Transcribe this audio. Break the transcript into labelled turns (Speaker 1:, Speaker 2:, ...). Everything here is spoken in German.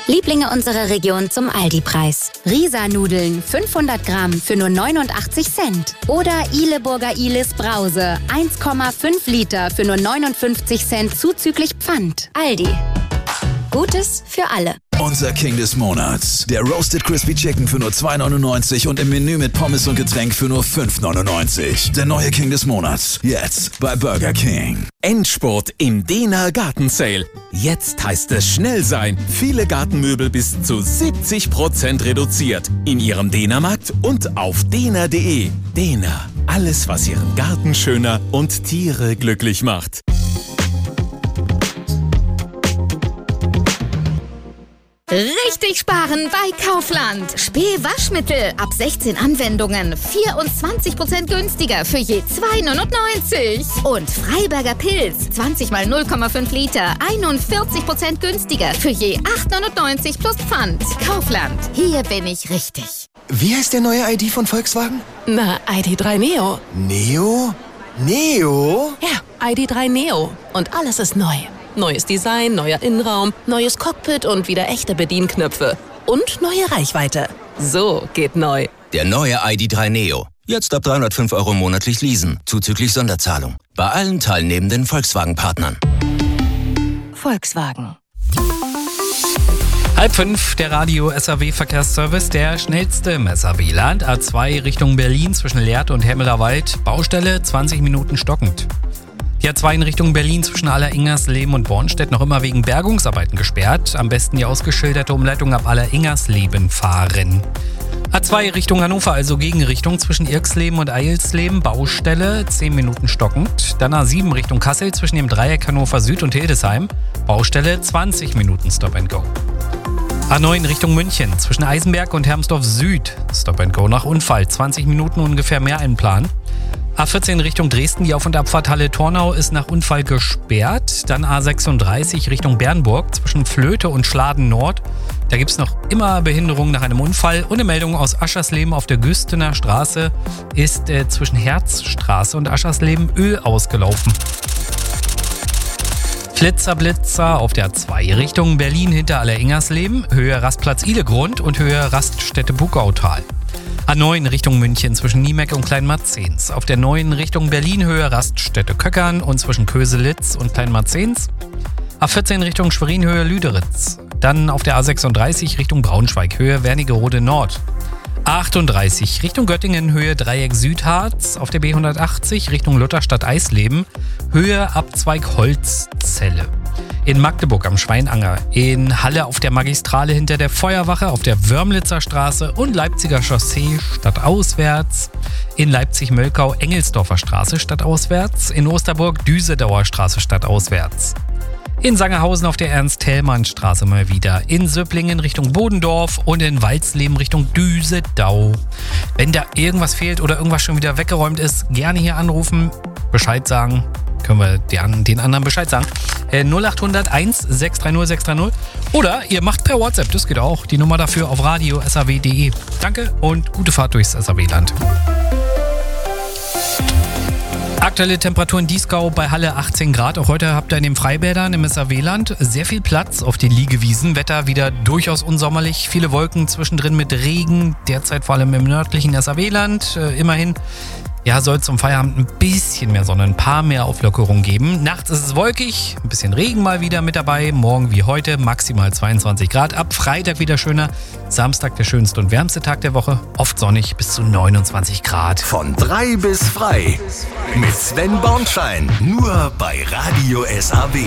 Speaker 1: Lieblinge unserer Region zum Aldi-Preis. Risa-Nudeln 500 Gramm für nur 89 Cent. Oder Ihleburger Ihlis Brause 1,5 Liter für nur 59 Cent zuzüglich Pfand. Aldi. Gutes für alle.
Speaker 2: Unser King des Monats. Der Roasted Crispy Chicken für nur 2,99 und im Menü mit Pommes und Getränk für nur 5,99. Der neue King des Monats. Jetzt bei Burger King.
Speaker 3: Endspurt im Dena Garten Sale. Jetzt heißt es schnell sein. Viele Gartenmöbel bis zu 70% reduziert. In Ihrem Dena-Markt und auf dena.de. Dena. Alles, was Ihren Garten schöner und Tiere glücklich macht.
Speaker 4: Richtig sparen bei Kaufland. Spee-Waschmittel ab 16 Anwendungen 24% günstiger für je 2,99. Und Freiberger Pilz 20 mal 0,5 Liter 41% günstiger für je 8,99 plus Pfand. Kaufland, hier bin ich richtig.
Speaker 5: Wie heißt der neue ID von Volkswagen?
Speaker 6: Na, ID.3 Neo.
Speaker 5: Neo? Neo?
Speaker 6: Ja, ID.3 Neo. Und alles ist neu. Neues Design, neuer Innenraum, neues Cockpit und wieder echte Bedienknöpfe. Und neue Reichweite. So geht neu.
Speaker 7: Der neue ID.3 Neo. Jetzt ab 305 € monatlich leasen, zuzüglich Sonderzahlung. Bei allen teilnehmenden Volkswagen-Partnern.
Speaker 6: Volkswagen.
Speaker 8: 4:30, der Radio-SAW-Verkehrsservice, der schnellste im SAW-Land. A2 Richtung Berlin zwischen Lehrte und Hemmelerwald. Baustelle 20 Minuten stockend. Die A2 in Richtung Berlin zwischen Alleringersleben und Bornstedt noch immer wegen Bergungsarbeiten gesperrt. Am besten die ausgeschilderte Umleitung ab Alleringersleben fahren. A2 Richtung Hannover, also Gegenrichtung zwischen Irksleben und Eilsleben. Baustelle 10 Minuten stockend. Dann A7 Richtung Kassel zwischen dem Dreieck Hannover Süd und Hildesheim. Baustelle 20 Minuten Stop and Go. A9 Richtung München zwischen Eisenberg und Hermsdorf Süd. Stop and Go nach Unfall. 20 Minuten ungefähr mehr einplanen. A14 Richtung Dresden, die Auf- und Abfahrt Halle-Tornau ist nach Unfall gesperrt. Dann A36 Richtung Bernburg zwischen Flöte und Schladen Nord. Da gibt es noch immer Behinderungen nach einem Unfall. Und eine Meldung aus Aschersleben auf der Güstener Straße ist zwischen Herzstraße und Aschersleben Öl ausgelaufen. Flitzer auf der A2 Richtung Berlin hinter Alleringersleben, Höhe Rastplatz Ihlegrund und Höhe Raststätte Bugautal. A9 Richtung München zwischen Niemeck und Kleinmarzens. Auf der 9 Richtung Berlin Höhe Raststätte Köckern und zwischen Köselitz und Kleinmarzens. A14 Richtung Schwerin Höhe Lüderitz. Dann auf der A36 Richtung Braunschweig Höhe Wernigerode Nord. A38 Richtung Göttingen Höhe Dreieck Südharz. Auf der B180 Richtung Lutherstadt Eisleben Höhe Abzweig Holzzelle. In Magdeburg am Schweinanger, in Halle auf der Magistrale hinter der Feuerwache, auf der Wörmlitzer Straße und Leipziger Chaussee stadtauswärts, in Leipzig-Mölkau Engelsdorfer Straße stadtauswärts, in Osterburg Düsedauer Straße stadtauswärts. In Sangerhausen auf der Ernst-Thälmann-Straße mal wieder, in Söblingen Richtung Bodendorf und in Walsleben Richtung Düsedau. Wenn da irgendwas fehlt oder irgendwas schon wieder weggeräumt ist, gerne hier anrufen, Bescheid sagen. Können wir den anderen Bescheid sagen. 0800 1630 630. Oder ihr macht per WhatsApp, das geht auch. Die Nummer dafür auf radio.saw.de. Danke und gute Fahrt durchs SAW-Land. Aktuelle Temperatur in Dieskau bei Halle 18 Grad. Auch heute habt ihr in den Freibädern im SAW-Land sehr viel Platz auf den Liegewiesen. Wetter wieder durchaus unsommerlich. Viele Wolken zwischendrin mit Regen. Derzeit vor allem im nördlichen SAW-Land. Immerhin soll es zum Feierabend ein bisschen mehr Sonne, ein paar mehr Auflockerungen geben. Nachts ist es wolkig, ein bisschen Regen mal wieder mit dabei. Morgen wie heute maximal 22 Grad. Ab Freitag wieder schöner. Samstag der schönste und wärmste Tag der Woche. Oft sonnig bis zu 29 Grad.
Speaker 2: Von 3 bis frei. Mit Sven Bornschein. Nur bei Radio SAW.